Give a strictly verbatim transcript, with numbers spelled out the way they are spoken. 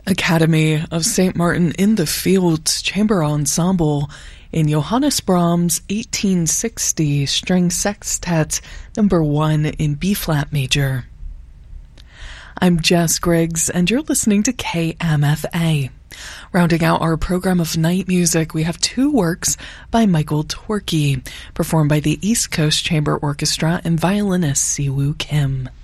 Academy of Saint Martin in the Fields Chamber Ensemble in Johannes Brahms' eighteen sixty String Sextet number one in B-flat major. I'm Jess Griggs, and you're listening to K M F A. Rounding out our program of night music, we have two works by Michael Torke, performed by the East Coast Chamber Orchestra and violinist Siwoo Kim.